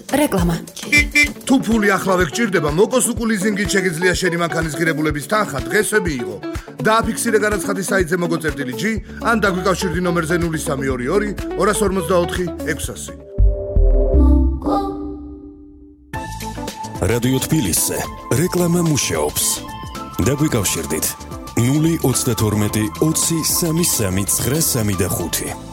რეკლამა. თუ ფული ახლავე გჭირდება, მოკოსუკუ ლიზინგით შეგიძლია შენი მანქანის ღირებულების თანხა დღესები იყო. დააფიქსირე განაცხადის საიტზე მოგოწერტილი G, ან დაგვიკავშირდი ნომერზე 0322 254 600. რადიო თბილისზე რეკლამა მუშაობს. დაგვიკავშირდით 032 20 33 935.